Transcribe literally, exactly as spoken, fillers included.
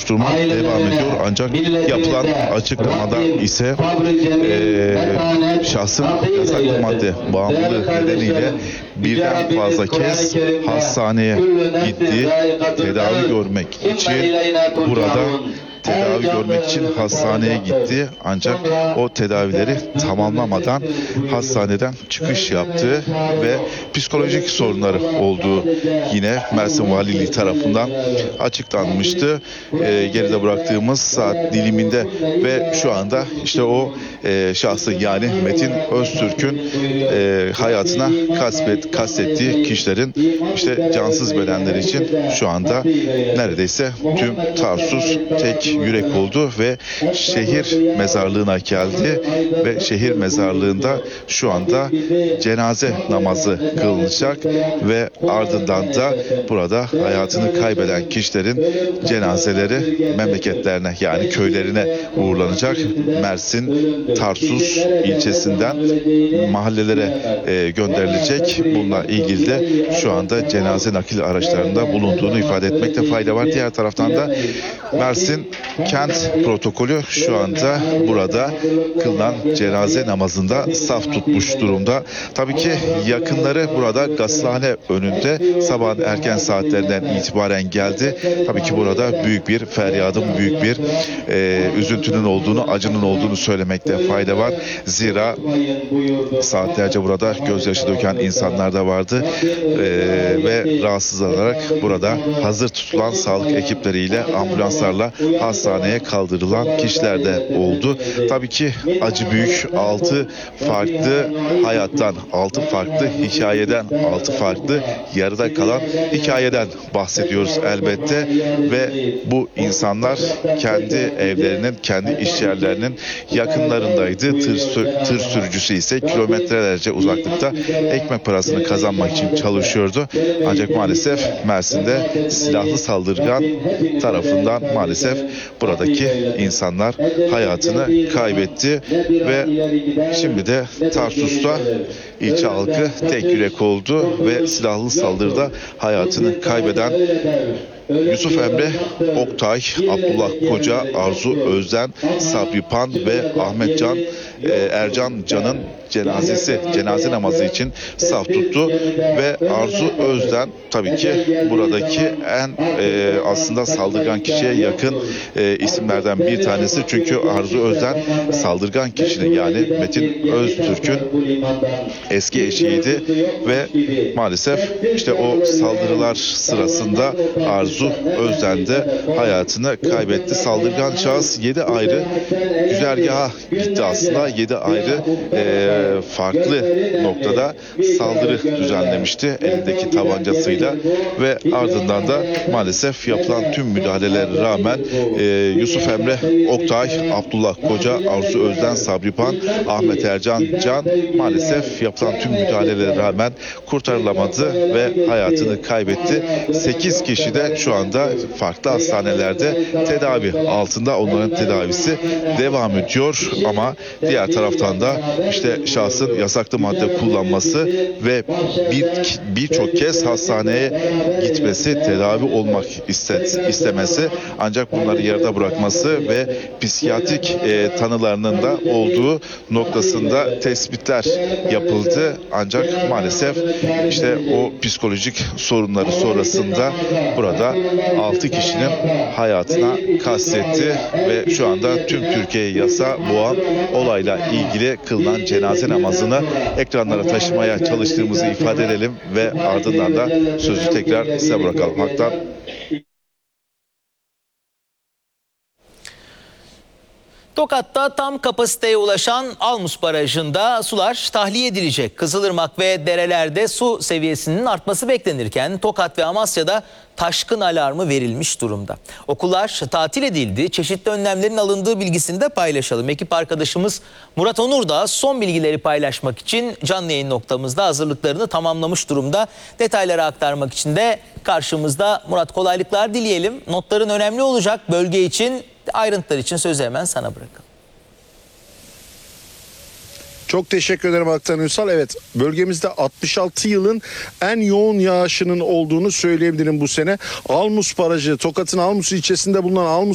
soruşturma devam ediyor. Ancak yapılan açıklamada ise e, şahsın yasaklı madde bağımlılığı nedeniyle birden fazla kez hastaneye gitti. Tedavi görmek için burada tedavi görmek için hastaneye gitti. Ancak o tedavileri tamamlamadan hastaneden çıkış yaptı ve psikolojik sorunları olduğu yine Mersin Valiliği tarafından açıklanmıştı. E, geride bıraktığımız saat diliminde ve şu anda işte o e, şahsın yani Metin Öztürk'ün e, hayatına kastet, kastettiği kişilerin işte cansız bedenleri için şu anda neredeyse tüm Tarsus tek yürek oldu ve şehir mezarlığına geldi ve şehir mezarlığında şu anda cenaze namazı kılınacak ve ardından da burada hayatını kaybeden kişilerin cenazeleri memleketlerine yani köylerine uğurlanacak. Mersin Tarsus ilçesinden mahallelere e, gönderilecek. Bununla ilgili de şu anda cenaze nakil araçlarında bulunduğunu ifade etmekte fayda var. Diğer taraftan da Mersin Kent protokolü şu anda burada kılınan cenaze namazında saf tutmuş durumda. Tabii ki yakınları burada gazhane önünde sabahın erken saatlerinden itibaren geldi. Tabii ki burada büyük bir feryadın, büyük bir e, üzüntünün olduğunu, acının olduğunu söylemekte fayda var. Zira saatlerce burada gözyaşı döken insanlar da vardı e, ve rahatsız olarak burada hazır tutulan sağlık ekipleriyle ambulanslarla hastaneye kaldırılan kişiler de oldu. Tabii ki acı büyük. Altı farklı hayattan, altı farklı hikayeden, altı farklı yarıda kalan hikayeden bahsediyoruz elbette ve bu insanlar kendi evlerinin, kendi iş yerlerinin yakınlarındaydı. Tır, tır sürücüsü ise kilometrelerce uzaklıkta ekmek parasını kazanmak için çalışıyordu. Ancak maalesef Mersin'de silahlı saldırgan tarafından maalesef buradaki insanlar hayatını kaybetti ve şimdi de Tarsus'ta ilçe halkı tek yürek oldu ve silahlı saldırıda hayatını kaybeden Yusuf Emre Oktay, Abdullah Koca, Arzu Özden, Sabri Pan ve Ahmet Can Ercan Can'ın cenazesi, cenaze namazı için saf tuttu ve Arzu Özden tabii ki buradaki en e, aslında saldırgan kişiye yakın e, isimlerden bir tanesi. Çünkü Arzu Özden saldırgan kişinin yani Metin Öztürk'ün eski eşiydi ve maalesef işte o saldırılar sırasında Arzu Özden de hayatını kaybetti. Saldırgan şahıs yedi ayrı güzergaha gitti aslında. yedi ayrı e, farklı noktada saldırı düzenlemişti elindeki tabancasıyla ve ardından da maalesef yapılan tüm müdahalelere rağmen e, Yusuf Emre Oktay, Abdullah Koca, Arzu Özden, Sabri Pan, Ahmet Ercan Can maalesef yapılan tüm müdahalelere rağmen kurtarılamadı ve hayatını kaybetti. sekiz kişi de şu anda farklı hastanelerde tedavi altında. Onların tedavisi devam ediyor ama diğer taraftan da işte şahsın yasaklı madde kullanması ve bir birçok kez hastaneye gitmesi, tedavi olmak istemesi ancak bunları yarıda bırakması ve psikiyatrik e, tanılarının da olduğu noktasında tespitler yapıldı. Ancak maalesef işte o psikolojik sorunları sonrasında burada altı kişinin hayatına kastetti ve şu anda tüm Türkiye'ye yasa boğan olayla ilgili kılınan cenaze namazını ekranlara taşımaya çalıştığımızı ifade edelim ve ardından da sözü tekrar size bırakalım. Haktan. Tokat'ta tam kapasiteye ulaşan Almus Barajı'nda sular tahliye edilecek. Kızılırmak ve derelerde su seviyesinin artması beklenirken Tokat ve Amasya'da taşkın alarmı verilmiş durumda. Okullar tatil edildi. Çeşitli önlemlerin alındığı bilgisini de paylaşalım. Ekip arkadaşımız Murat Onur da son bilgileri paylaşmak için canlı yayın noktamızda hazırlıklarını tamamlamış durumda. Detayları aktarmak için de karşımızda. Murat, kolaylıklar dileyelim. Notların önemli olacak bölge için. Ayrıntılar için sözü hemen sana bırakalım. Çok teşekkür ederim Aktan Ünsal. Evet, bölgemizde altmış altı yılın en yoğun yağışının olduğunu söyleyebilirim bu sene. Almus Barajı, Tokat'ın Almus ilçesinde bulunan Almus